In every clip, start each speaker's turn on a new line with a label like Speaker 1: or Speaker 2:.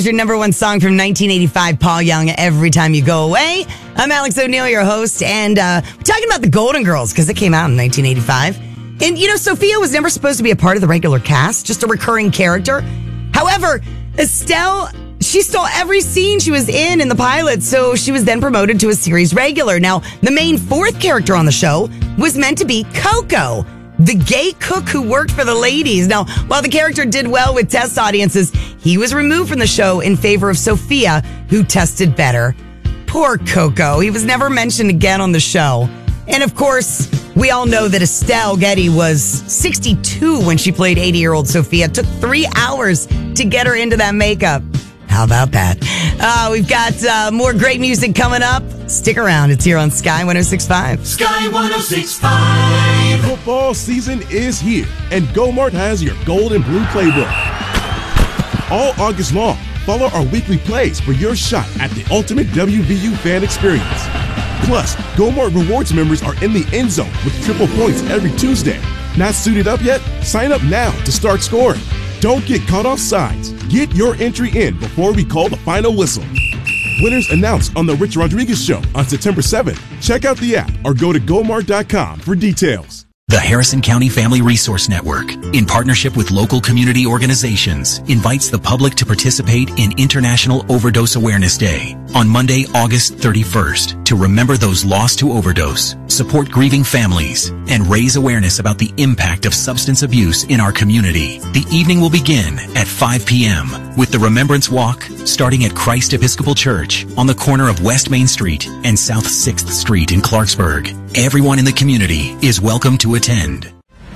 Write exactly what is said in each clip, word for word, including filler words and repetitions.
Speaker 1: Your number one song from nineteen eighty-five, Paul Young, Every Time You Go Away. I'm Alex O'Neill, your host, and uh, we're talking about the Golden Girls because it came out in nineteen eighty-five. And, you know, Sophia was never supposed to be a part of the regular cast, just a recurring character. However, Estelle, she stole every scene she was in in the pilot, so she was then promoted to a series regular. Now, the main fourth character on the show was meant to be Coco, the gay cook who worked for the ladies. Now, while the character did well with test audiences, he was removed from the show in favor of Sophia, who tested better. Poor Coco. He was never mentioned again on the show. And of course, we all know that Estelle Getty was sixty-two when she played eighty-year-old Sophia. It took three hours to get her into that makeup. How about that? Uh, we've got uh, more great music coming up. Stick around. It's here on Sky one oh six point five.
Speaker 2: Sky one oh six point five.
Speaker 3: Football season is here, and GoMart has your gold and blue playbook. All August long, follow our weekly plays for your shot at the ultimate W V U fan experience. Plus, GoMart Rewards members are in the end zone with triple points every Tuesday. Not suited up yet? Sign up now to start scoring. Don't get caught off sides. Get your entry in before we call the final whistle. Winners announced on The Rich Rodriguez Show on September seventh. Check out the app or go to gomart dot com for details.
Speaker 4: The Harrison County Family Resource Network, in partnership with local community organizations, invites the public to participate in International Overdose Awareness Day on Monday, August thirty-first, to remember those lost to overdose, support grieving families, and raise awareness about the impact of substance abuse in our community. The evening will begin at five p.m. with the Remembrance Walk starting at Christ Episcopal Church on the corner of West Main Street and South sixth Street in Clarksburg. Everyone in the community is welcome to attend.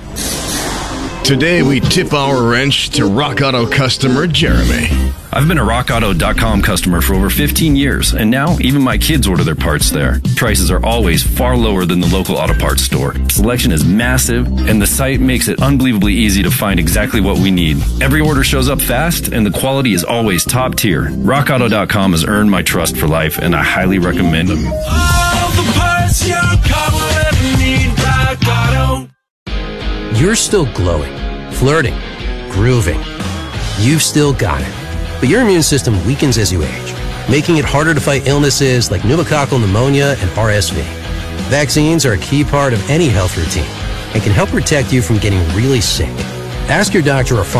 Speaker 5: Today we tip our wrench to Rock Auto customer Jeremy.
Speaker 6: I've been a rock auto dot com customer for over fifteen years, and now even my kids order their parts there. Prices are always far lower than the local auto parts store. Selection is massive, and the site makes it unbelievably easy to find exactly what we need. Every order shows up fast, and the quality is always top tier. rock auto dot com has earned my trust for life, and I highly recommend them.
Speaker 2: All the parts your car will ever need, Rock Auto.
Speaker 7: You're still glowing, flirting, grooving. You've still got it. But your immune system weakens as you age, making it harder to fight illnesses like pneumococcal pneumonia and R S V. Vaccines are a key part of any health routine and can help protect you from getting really sick. Ask your doctor or